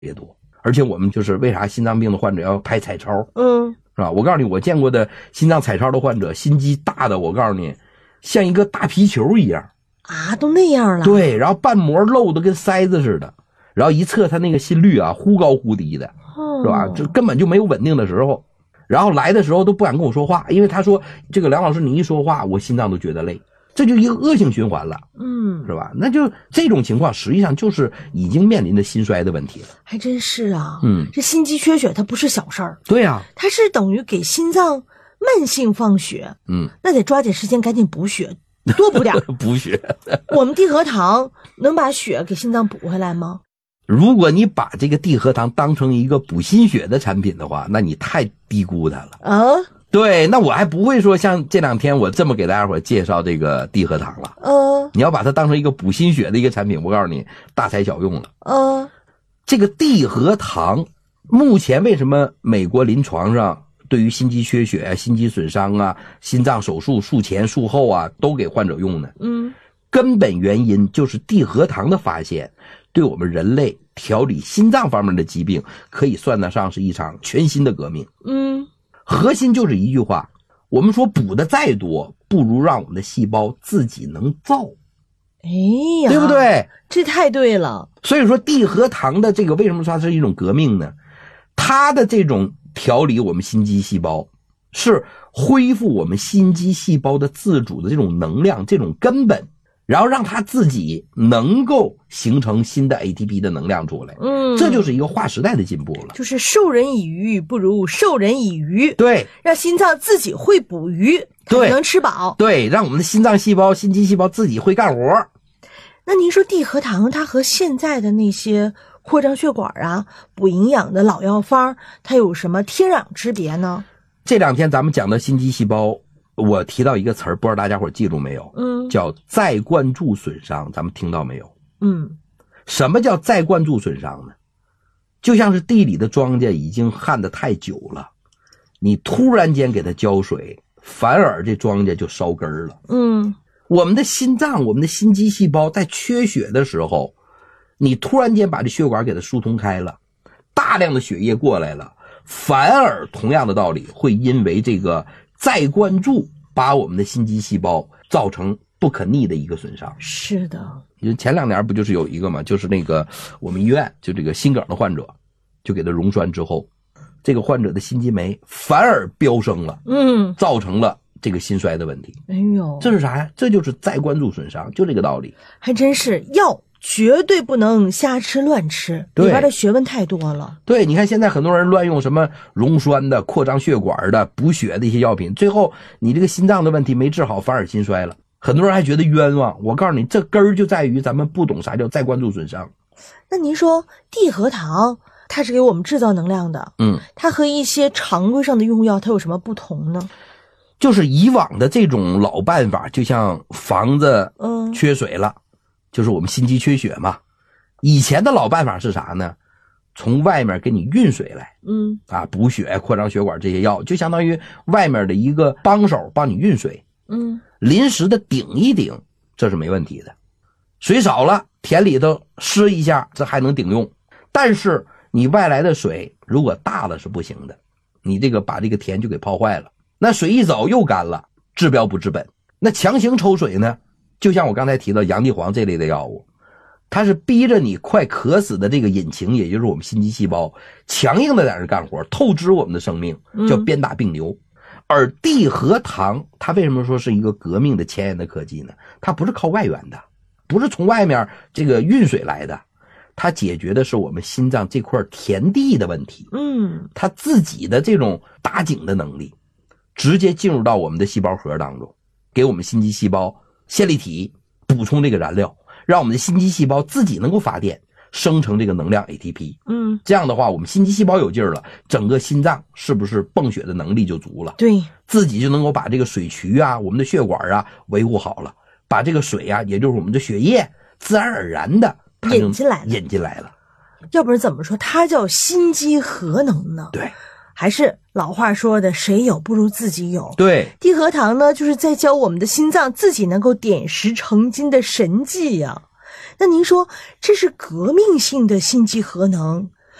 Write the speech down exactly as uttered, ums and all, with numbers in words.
别多。而且我们就是为啥心脏病的患者要拍彩超， 嗯， 是吧？我告诉你，我见过的心脏彩超的患者，心肌大的，我告诉你，像一个大皮球一样啊，都那样了。 对，然后瓣膜漏的跟塞子似的，然后一测他那个心率啊，忽高忽低的，是吧？这根本就没有稳定的时候。然后来的时候都不敢跟我说话，因为他说这个梁老师你一说话，我心脏都觉得累。这就一个恶性循环了，嗯，是吧？那就这种情况实际上就是已经面临着心衰的问题了。 还真是啊， 嗯， 这心肌缺血它不是小事儿。 对啊， 它是等于给心脏慢性放血， 嗯， 那得抓紧时间赶紧补血，多补点补血。 我们地核糖能把血给心脏补回来吗？ 如果你把这个地核糖当成一个补心血的产品的话，那你太低估它了啊。 对，那我还不会说像这两天我这么给大家伙介绍这个地核糖了。 嗯、呃， 你要把它当成一个补心血的一个产品，我告诉你，大材小用了。 嗯、呃， 这个地核糖目前为什么美国临床上对于心肌缺血啊、心肌损伤啊、心脏手术术前术后啊都给患者用呢？嗯，根本原因就是地核糖的发现对我们人类调理心脏方面的疾病可以算得上是一场全新的革命。嗯。核心就是一句话，我们说补的再多，不如让我们的细胞自己能造。 哎呀， 对不对？ 这太对了。 所以说地核糖的这个为什么说它是一种革命呢？它的这种调理我们心肌细胞，是恢复我们心肌细胞的自主的这种能量，这种根本，然后让它自己能够形成新的 A T P 的能量出来。嗯，这就是一个划时代的进步了。 就是授人以鱼不如授人以渔。 对， 让心脏自己会捕鱼，它就能吃饱。 对，让我们的心脏细胞、心肌细胞自己会干活。 那您说地核糖它和现在的那些扩张血管啊、补营养的老药方，它有什么天壤之别呢？ 这两天咱们讲的心肌细胞，我提到一个词儿，不知道大家伙记住没有？嗯，叫再灌注损伤，咱们听到没有？嗯，什么叫再灌注损伤呢？就像是地里的庄稼已经旱得太久了，你突然间给它浇水，反而这庄稼就烧根儿了。嗯，我们的心脏，我们的心肌细胞在缺血的时候，你突然间把这血管给它疏通开了，大量的血液过来了，反而同样的道理会因为这个再灌注把我们的心肌细胞造成不可逆的一个损伤。 是的， 前两年不就是有一个嘛，就是那个我们医院就这个心梗的患者，就给他溶栓之后，这个患者的心肌酶反而飙升了，嗯，造成了这个心衰的问题。 哎呦， 这是啥呀？这就是再灌注损伤，就这个道理。 还真是，药绝对不能瞎吃乱吃，里边的学问太多了。 对，你看现在很多人乱用什么溶栓的、扩张血管的、补血的一些药品，最后你这个心脏的问题没治好，反而心衰了。很多人还觉得冤枉。我告诉你，这根儿就在于咱们不懂啥叫再灌注损伤。 那您说地核糖它是给我们制造能量的，嗯，它和一些常规上的用药它有什么不同呢？ 就是以往的这种老办法，就像房子缺水了，嗯，就是我们心肌缺血嘛。以前的老办法是啥呢？从外面给你运水来，嗯，啊，补血、扩张血管这些药，就相当于外面的一个帮手帮你运水，嗯，临时的顶一顶，这是没问题的。水少了，田里头施一下，这还能顶用。但是你外来的水如果大了是不行的，你这个把这个田就给泡坏了。那水一走又干了，治标不治本。那强行抽水呢，就像我刚才提到洋地黄这类的药物，它是逼着你快渴死的这个引擎，也就是我们心肌细胞，强硬的在这干活，透支我们的生命，叫鞭打病牛。嗯，而地核糖它为什么说是一个革命的前沿的科技呢？它不是靠外源的，不是从外面这个运水来的，它解决的是我们心脏这块田地的问题。嗯，它自己的这种打井的能力直接进入到我们的细胞核当中，给我们心肌细胞线粒体补充这个燃料，让我们的心肌细胞自己能够发电，生成这个能量 A T P。嗯，这样的话，我们心肌细胞有劲儿了，整个心脏是不是泵血的能力就足了？ 对， 自己就能够把这个水渠啊、我们的血管啊维护好了，把这个水啊，也就是我们的血液，自然而然的引进来了， 引进来了。 要不然怎么说它叫心肌核能呢？ 对。 还是老话说的，谁有不如自己有。 对， 地核糖呢，就是在教我们的心脏自己能够点石成金的神技呀、啊。那您说这是革命性的心肌核能，